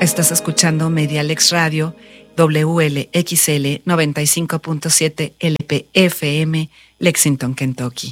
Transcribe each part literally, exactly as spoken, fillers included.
Estás escuchando Medialex Radio, W L X L noventa y cinco punto siete L P F M, Lexington, Kentucky.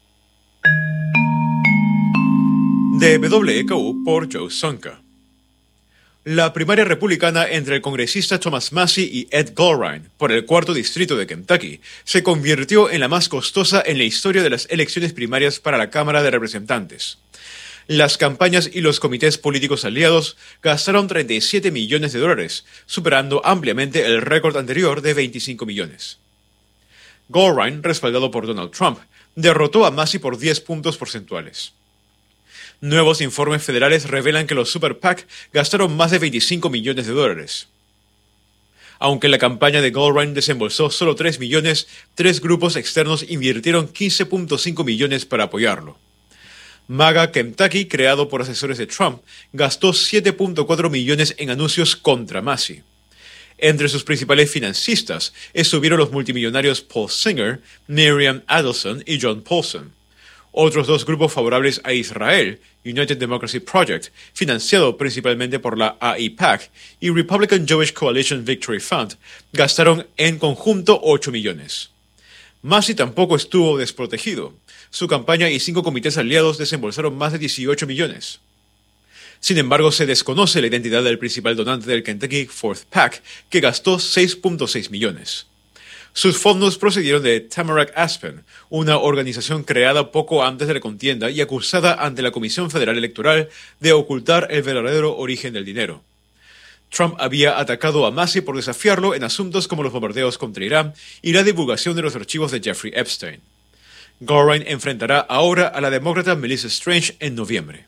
De W K U por Joe Sonka. La primaria republicana entre el congresista Thomas Massie y Ed Goldrein por el cuarto distrito de Kentucky se convirtió en la más costosa en la historia de las elecciones primarias para la Cámara de Representantes. Las campañas y los comités políticos aliados gastaron treinta y siete millones de dólares, superando ampliamente el récord anterior de veinticinco millones. Goldrein, respaldado por Donald Trump, derrotó a Massie por diez puntos porcentuales. Nuevos informes federales revelan que los Super PAC gastaron más de veinticinco millones de dólares. Aunque la campaña de Goldrein desembolsó solo tres millones, tres grupos externos invirtieron quince punto cinco millones para apoyarlo. MAGA Kentucky, creado por asesores de Trump, gastó siete punto cuatro millones en anuncios contra Massie. Entre sus principales financistas estuvieron los multimillonarios Paul Singer, Miriam Adelson y John Paulson. Otros dos grupos favorables a Israel, United Democracy Project, financiado principalmente por la A I P A C, y Republican Jewish Coalition Victory Fund, gastaron en conjunto ocho millones. Massie tampoco estuvo desprotegido. Su campaña y cinco comités aliados desembolsaron más de dieciocho millones. Sin embargo, se desconoce la identidad del principal donante del Kentucky Fourth PAC, que gastó seis punto seis millones. Sus fondos procedieron de Tamarack Aspen, una organización creada poco antes de la contienda y acusada ante la Comisión Federal Electoral de ocultar el verdadero origen del dinero. Trump había atacado a Massie por desafiarlo en asuntos como los bombardeos contra Irán y la divulgación de los archivos de Jeffrey Epstein. Goldrein enfrentará ahora a la demócrata Melissa Strange en noviembre.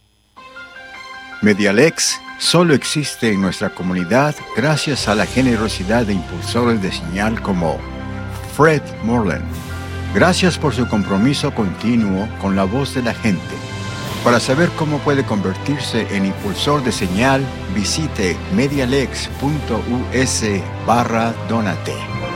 Medialex solo existe en nuestra comunidad gracias a la generosidad de impulsores de señal como Fred Moreland. Gracias por su compromiso continuo con la voz de la gente. Para saber cómo puede convertirse en impulsor de señal, visite medialex punto u s barra donate.